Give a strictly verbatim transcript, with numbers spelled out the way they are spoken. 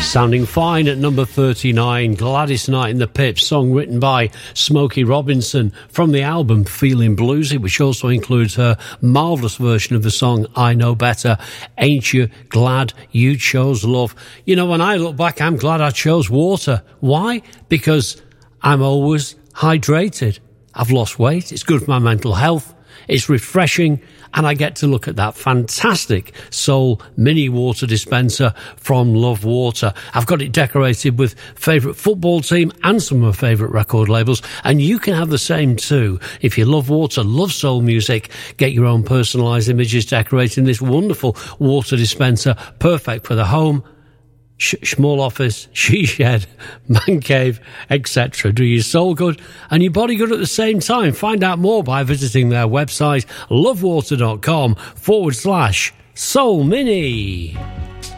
Sounding fine at number thirty-nine, Gladys Knight in the Pips, song written by Smokey Robinson from the album Feeling Bluesy, which also includes her marvellous version of the song I Know Better. Ain't you glad you chose love? You know, when I look back, I'm glad I chose water. Why? Because I'm always hydrated. I've lost weight. It's good for my mental health. It's refreshing, and I get to look at that fantastic Soul mini water dispenser from Love Water. I've got it decorated with favourite football team and some of my favourite record labels, and you can have the same too. If you love water, love soul music, get your own personalised images decorating this wonderful water dispenser, perfect for the home, Sh- small office, she shed, man cave, et cetera. Do your soul good and your body good at the same time. Find out more by visiting their website, lovewater.com forward slash soul mini.